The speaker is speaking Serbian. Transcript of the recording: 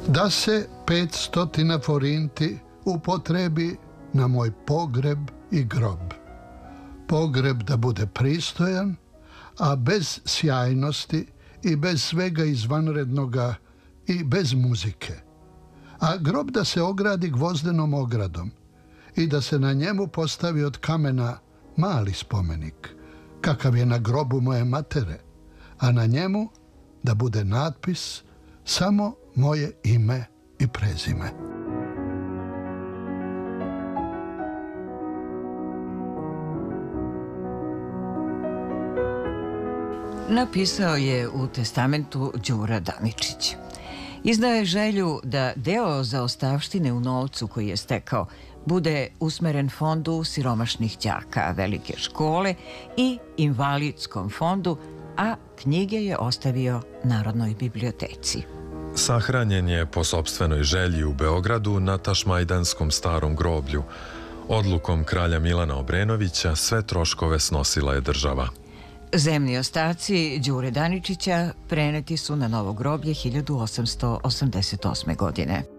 Da se 500 forinti upotrebi na moj pogreb i grob. Pogreb da bude pristojan, a bez sjajnosti i bez svega izvanrednoga i bez muzike. A grob da se ogradi gvozdenom ogradom i da se na njemu postavi od kamena mali spomenik, kakav je na grobu moje matere, a na njemu da bude natpis samo moje ime i prezime. Napisao je u testamentu Đura Daničić. Izdao je želju da deo zaostavštine u novcu koji je stekao bude usmeren fondu siromašnih đaka Velike škole i invalidskom fondu, a knjige je ostavio Narodnoj biblioteci. Sahranjen je po sopstvenoj želji u Beogradu na Tašmajdanskom starom groblju. Odlukom kralja Milana Obrenovića sve troškove snosila je država. Zemni ostaci Đure Daničića preneti su na novo groblje 1888. godine.